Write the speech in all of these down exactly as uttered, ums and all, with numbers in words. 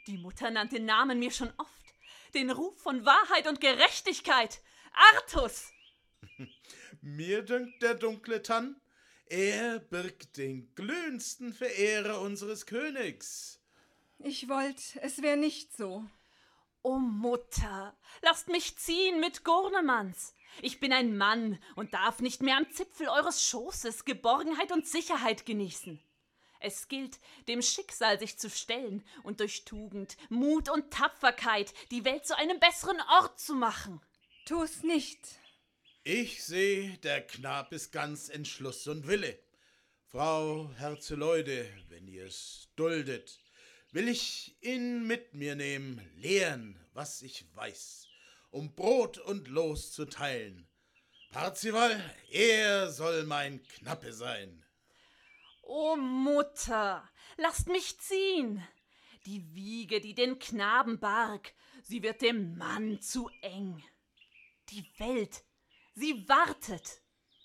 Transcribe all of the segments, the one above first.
Die Mutter nannte Namen mir schon oft, den Ruf von Wahrheit und Gerechtigkeit. Artus! Mir dünkt der dunkle Tann, er birgt den glühendsten Verehrer unseres Königs. Ich wollt, es wär nicht so. O Mutter, lasst mich ziehen mit Gurnemanns. Ich bin ein Mann und darf nicht mehr am Zipfel eures Schoßes Geborgenheit und Sicherheit genießen. Es gilt, dem Schicksal sich zu stellen und durch Tugend, Mut und Tapferkeit die Welt zu einem besseren Ort zu machen. Tu's nicht. Ich seh, der Knab ist ganz Entschluss und Wille. Frau Herzeleute, wenn ihr's duldet, will ich ihn mit mir nehmen, lehren, was ich weiß, um Brot und Los zu teilen. Parzival, er soll mein Knappe sein. O Mutter, lasst mich ziehen. Die Wiege, die den Knaben barg, sie wird dem Mann zu eng. Die Welt, sie wartet.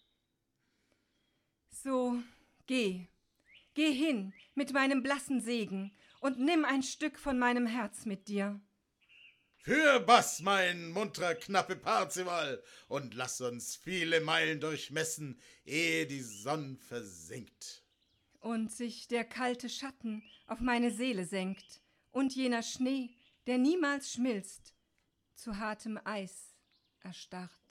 So, geh, geh hin mit meinem blassen Segen und nimm ein Stück von meinem Herz mit dir. Fürbaß, mein muntrer Knappe Parzival, und lass uns viele Meilen durchmessen, ehe die Sonn versinkt. Und sich der kalte Schatten auf meine Seele senkt und jener Schnee, der niemals schmilzt, zu hartem Eis erstarrt.